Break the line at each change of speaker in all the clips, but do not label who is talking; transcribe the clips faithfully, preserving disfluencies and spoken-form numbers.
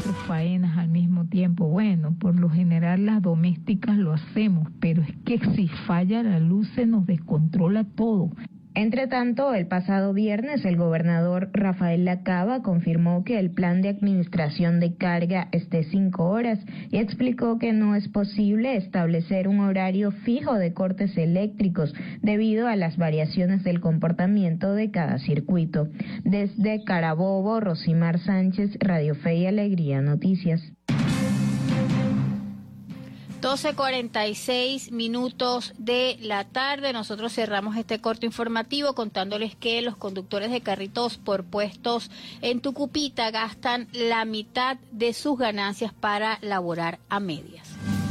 cuatro faenas al mismo tiempo. Bueno, por lo general las domésticas lo hacemos, pero es que si falla la luz se nos descontrola todo.
Entre tanto, el pasado viernes el gobernador Rafael Lacaba confirmó que el plan de administración de carga es de cinco horas y explicó que no es posible establecer un horario fijo de cortes eléctricos debido a las variaciones del comportamiento de cada circuito. Desde Carabobo, Rosimar Sánchez, Radio Fe y Alegría Noticias.
doce cuarenta y seis minutos de la tarde. Nosotros cerramos este corto informativo contándoles que los conductores de carritos por puestos en Tucupita gastan la mitad de sus ganancias para laborar a medias.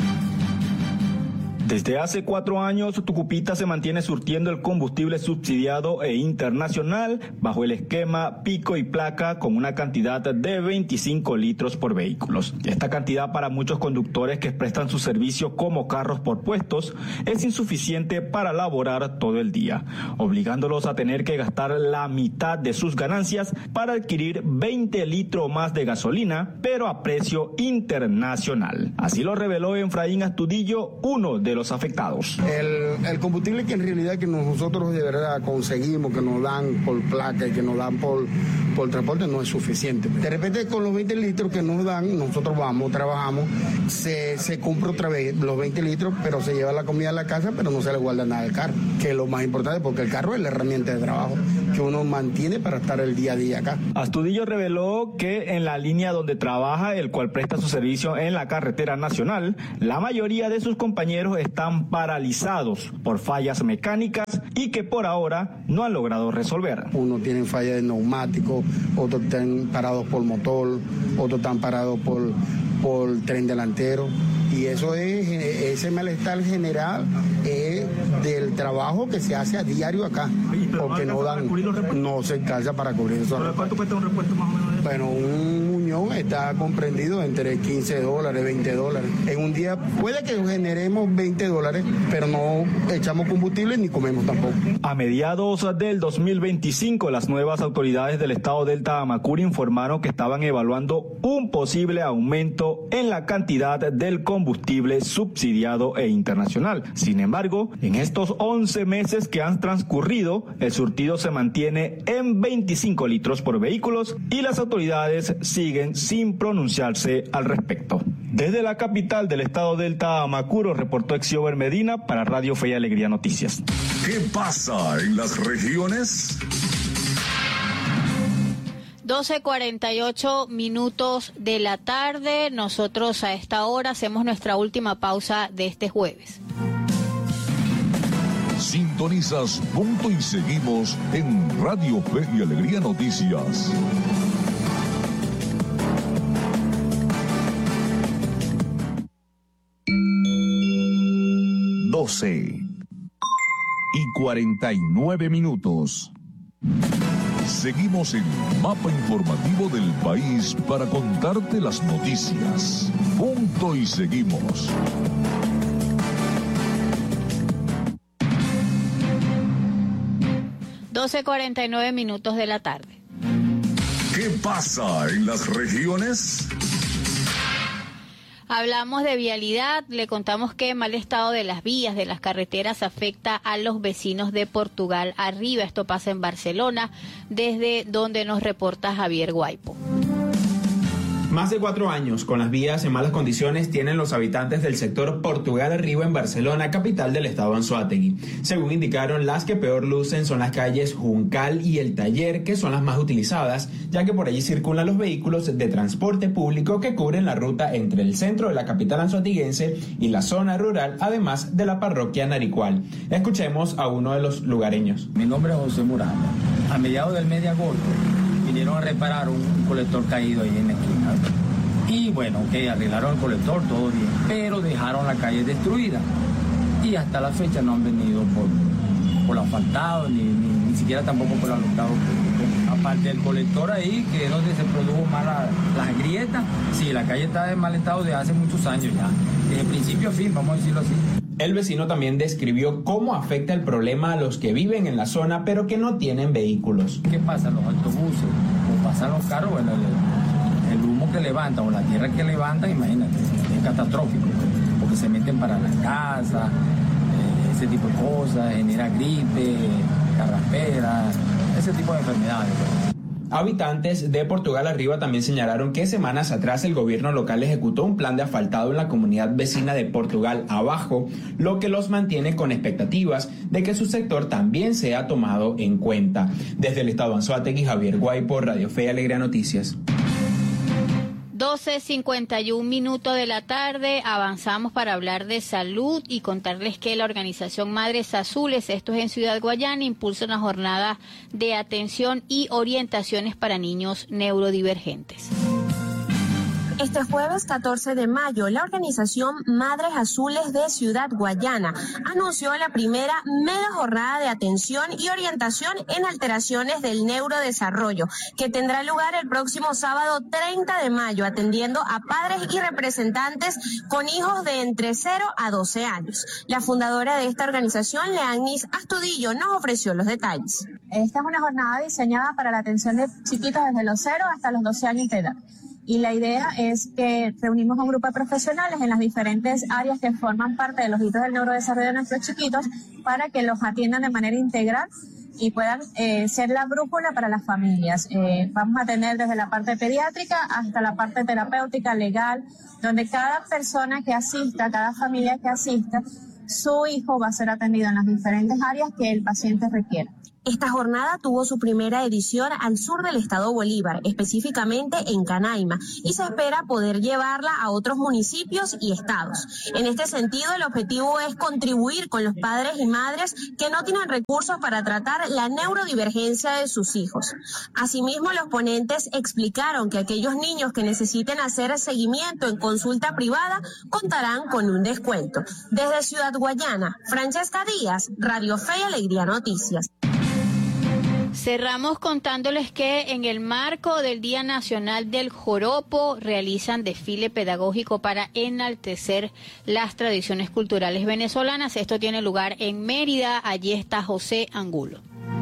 Desde hace cuatro años, Tucupita se mantiene surtiendo el combustible subsidiado e internacional bajo el esquema pico y placa con una cantidad de veinticinco litros por vehículos. Esta cantidad para muchos conductores que prestan su servicio como carros por puestos es insuficiente para laborar todo el día, obligándolos a tener que gastar la mitad de sus ganancias para adquirir veinte litros más de gasolina, pero a precio internacional. Así lo reveló Efraín Astudillo, uno de los afectados.
El, el combustible que en realidad que nosotros de verdad conseguimos, que nos dan por placa y que nos dan por, por transporte, no es suficiente. De repente con los veinte litros que nos dan, nosotros vamos, trabajamos, se, se compra otra vez los veinte litros, pero se lleva la comida a la casa, pero no se le guarda nada al carro, que es lo más importante, porque el carro es la herramienta de trabajo que uno mantiene para estar el día a día acá.
Astudillo reveló que en la línea donde trabaja, el cual presta su servicio en la carretera nacional, la mayoría de sus compañeros están paralizados por fallas mecánicas y que por ahora no han logrado resolver.
Unos tienen falla de neumático, otros están parados por motor, otros están parados por, por tren delantero. Y eso es, ese malestar general es del trabajo que se hace a diario acá, porque no dan, no se alcanza para cubrir eso.
¿Cuánto cuesta un repuesto más o menos?
Bueno, un muñón está comprendido entre quince dólares, veinte dólares. En un día puede que generemos veinte dólares, pero no echamos combustible ni comemos tampoco.
A mediados del dos mil veinticinco, las nuevas autoridades del estado Delta Amacuro informaron que estaban evaluando un posible aumento en la cantidad del combustible combustible subsidiado e internacional. Sin embargo, en estos once meses que han transcurrido, el surtido se mantiene en veinticinco litros por vehículos y las autoridades siguen sin pronunciarse al respecto. Desde la capital del estado Delta Amacuro, reportó Exiober Medina para Radio Fe y Alegría Noticias.
¿Qué pasa en las regiones?
doce cuarenta y ocho minutos de la tarde. Nosotros a esta hora hacemos nuestra última pausa de este jueves.
Sintonizas Punto y Seguimos en Radio Fe y Alegría Noticias. doce y cuarenta y nueve minutos. Seguimos en Mapa Informativo del País para contarte las noticias. Punto y Seguimos.
doce cuarenta y nueve minutos de la tarde.
¿Qué pasa en las regiones?
Hablamos de vialidad, le contamos que mal estado de las vías, de las carreteras, afecta a los vecinos de Portugal Arriba. Esto pasa en Barcelona, desde donde nos reporta Javier Guaipo.
Más de cuatro años con las vías en malas condiciones tienen los habitantes del sector Portugal Arriba en Barcelona, capital del estado Anzoátegui. Según indicaron, las que peor lucen son las calles Juncal y El Taller, que son las más utilizadas, ya que por allí circulan los vehículos de transporte público que cubren la ruta entre el centro de la capital anzoatiguense y la zona rural, además de la parroquia Naricual. Escuchemos a uno de los lugareños.
Mi nombre es José Murano. A mediados del mes de agosto vinieron a reparar un colector caído ahí en la esquina. Y bueno, que arreglaron el colector, todo bien, pero dejaron la calle destruida. Y hasta la fecha no han venido por, por asfaltado, ni, ni, ni siquiera tampoco por alumbrado público. Aparte del colector ahí, que es donde se produjo más la, las grietas, sí, la calle está en mal estado desde hace muchos años ya. Desde principio a fin, vamos a decirlo así.
El vecino también describió cómo afecta el problema a los que viven en la zona, pero que no tienen vehículos.
¿Qué pasa? Los autobuses, o pasan los carros, bueno, el, el humo terreno que levantan o la tierra que levantan, imagínate, es catastrófico, porque se meten para las casas, eh, ese tipo de cosas, genera gripe, carraspera, ese tipo de enfermedades.
Habitantes de Portugal Arriba también señalaron que semanas atrás el gobierno local ejecutó un plan de asfaltado en la comunidad vecina de Portugal Abajo, lo que los mantiene con expectativas de que su sector también sea tomado en cuenta. Desde el estado Anzoátegui, Javier Guaypo, Radio Fe y Alegría Noticias.
doce cincuenta y un minutos de la tarde, avanzamos para hablar de salud y contarles que la organización Madres Azules, esto es en Ciudad Guayana, impulsa una jornada de atención y orientaciones para niños neurodivergentes.
Este jueves catorce de mayo, la organización Madres Azules de Ciudad Guayana anunció la primera mega jornada de atención y orientación en alteraciones del neurodesarrollo, que tendrá lugar el próximo sábado treinta de mayo, atendiendo a padres y representantes con hijos de entre cero a doce años. La fundadora de esta organización, Leanis Astudillo, nos ofreció los detalles.
Esta es una jornada diseñada para la atención de chiquitos desde los cero hasta los doce años de edad. Y la idea es que reunimos a un grupo de profesionales en las diferentes áreas que forman parte de los hitos del neurodesarrollo de nuestros chiquitos para que los atiendan de manera integral y puedan eh, ser la brújula para las familias. Eh, vamos a tener desde la parte pediátrica hasta la parte terapéutica, legal, donde cada persona que asista, cada familia que asista, su hijo va a ser atendido en las diferentes áreas que el paciente requiera.
Esta jornada tuvo su primera edición al sur del estado Bolívar, específicamente en Canaima, y se espera poder llevarla a otros municipios y estados. En este sentido, el objetivo es contribuir con los padres y madres que no tienen recursos para tratar la neurodivergencia de sus hijos. Asimismo, los ponentes explicaron que aquellos niños que necesiten hacer seguimiento en consulta privada contarán con un descuento. Desde Ciudad Guayana, Francesca Díaz, Radio Fe y Alegría Noticias.
Cerramos contándoles que en el marco del Día Nacional del Joropo realizan desfile pedagógico para enaltecer las tradiciones culturales venezolanas. Esto tiene lugar en Mérida, allí está José Angulo.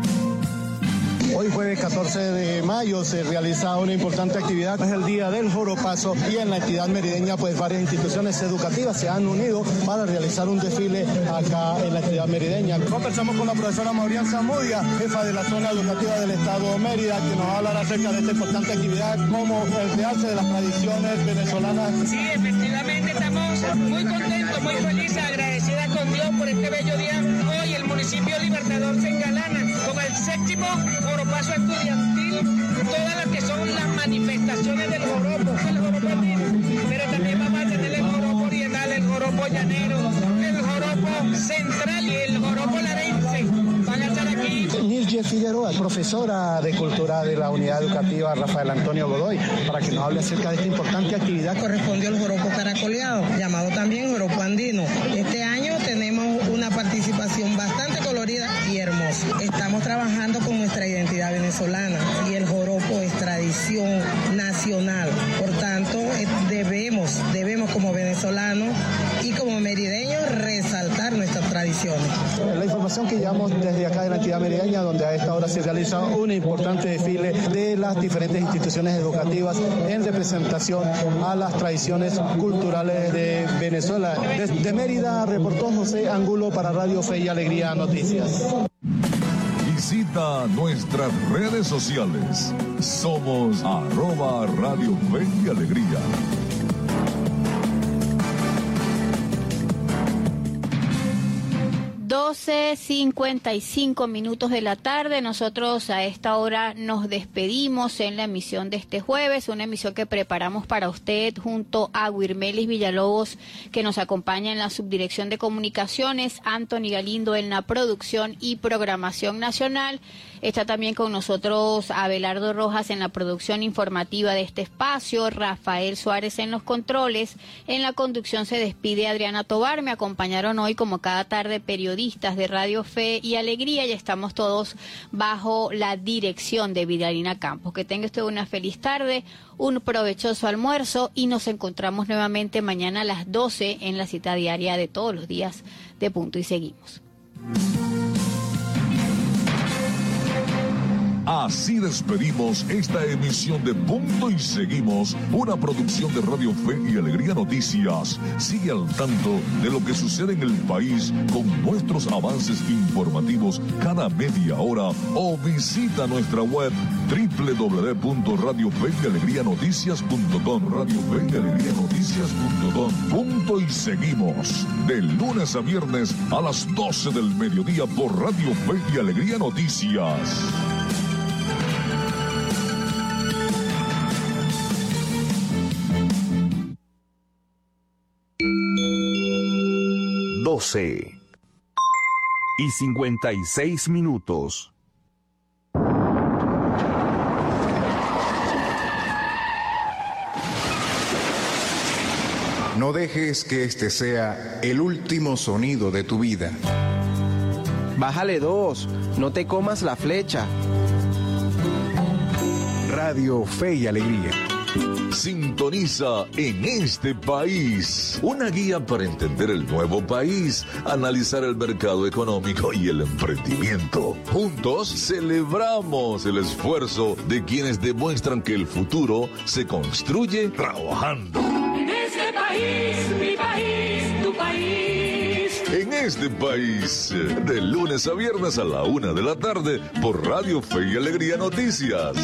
Hoy jueves catorce de mayo se realiza una importante actividad, es el Día del Joropazo, y en la entidad merideña pues varias instituciones educativas se han unido para realizar un desfile acá en la entidad merideña. Conversamos con la profesora Maurián Zamudia, jefa de la zona educativa del estado Mérida, que nos va a hablar acerca de esta importante actividad, como el realce de las tradiciones venezolanas.
Sí, efectivamente estamos muy contentos, muy felices, agradecidas con Dios por este bello día. Hoy el municipio Libertador se engalana con el séptimo joropazo estudiantil, todas las que son las manifestaciones del joropo, el joropo andino, pero también vamos a tener el joropo oriental, el joropo llanero, el joropo central y el joropo larense. Van a estar aquí.
Nilje Figueroa, profesora de Cultura de la Unidad Educativa Rafael Antonio Godoy, para que nos hable acerca de esta importante actividad.
Correspondió al joropo caracoleado, llamado también joropo andino. Este año tenemos una participación bastante colorida y hermosa. Estamos trabajando con nuestra identidad venezolana y el joropo es tradición nacional. Por tanto, debemos, debemos como venezolanos y como merideños resaltar nuestras tradiciones.
La información que llevamos desde acá de la entidad merideña, donde a esta hora se realiza un importante desfile de las diferentes instituciones educativas en representación a las tradiciones culturales de Venezuela. Desde Mérida reportó José Angulo para Radio Fe y Alegría Noticias.
Visita nuestras redes sociales. Somos arroba Radio Fe y Alegría.
doce cincuenta y cinco minutos de la tarde. Nosotros a esta hora nos despedimos en la emisión de este jueves, una emisión que preparamos para usted junto a Wirmelis Villalobos, que nos acompaña en la subdirección de comunicaciones, Anthony Galindo en la producción y programación nacional. Está también con nosotros Abelardo Rojas en la producción informativa de este espacio, Rafael Suárez en los controles. En la conducción se despide Adriana Tobar. Me acompañaron hoy, como cada tarde, periodistas de Radio Fe y Alegría, y estamos todos bajo la dirección de Vidalina Campos. Que tenga usted una feliz tarde, un provechoso almuerzo, y nos encontramos nuevamente mañana a las doce en la cita diaria de todos los días de Punto y Seguimos.
Así despedimos esta emisión de Punto y Seguimos, una producción de Radio Fe y Alegría Noticias. Sigue al tanto de lo que sucede en el país con nuestros avances informativos cada media hora o visita nuestra web doble u doble u doble u punto radio fe y alegría noticias punto com. Radio Fe y Alegría Noticias punto com. Punto y Seguimos, de lunes a viernes a las doce del mediodía por Radio Fe y Alegría Noticias.
doce y cincuenta y seis minutos.
No dejes que este sea el último sonido de tu vida.
Bájale dos, no te comas la flecha.
Radio Fe y Alegría.
Sintoniza En Este País, una guía para entender el nuevo país, analizar el mercado económico y el emprendimiento. Juntos celebramos el esfuerzo de quienes demuestran que el futuro se construye trabajando.
En este país, mi país, tu país.
En Este País, de lunes a viernes a la una de la tarde por Radio Fe y Alegría Noticias.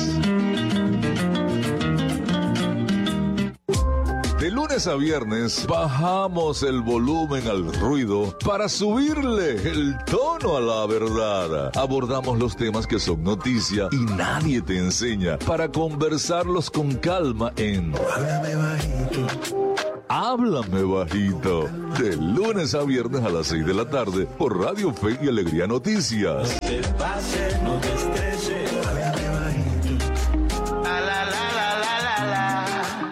De lunes a viernes bajamos el volumen al ruido para subirle el tono a la verdad. Abordamos los temas que son noticia y nadie te enseña para conversarlos con calma en Háblame Bajito. Háblame Bajito. De lunes a viernes a las seis de la tarde por Radio Fe y Alegría Noticias.
No te pases, no te estreses. Háblame bajito. La, la, la, la, la, la, la.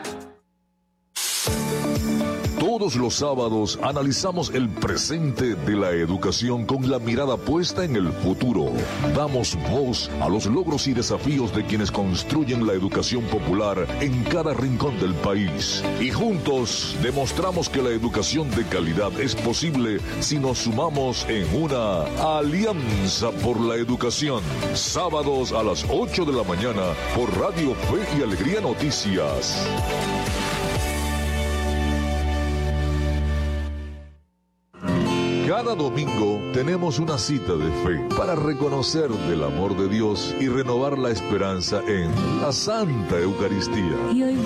Todos los sábados analizamos el presente de la educación con la mirada puesta en el futuro. Damos voz a los logros y desafíos de quienes construyen la educación popular en cada rincón del país. Y juntos demostramos que la educación de calidad es posible si nos sumamos en una alianza por la educación. Sábados a las ocho de la mañana por Radio Fe y Alegría Noticias. Cada domingo tenemos una cita de fe para reconocer del amor de Dios y renovar la esperanza en la Santa Eucaristía.
Y hoy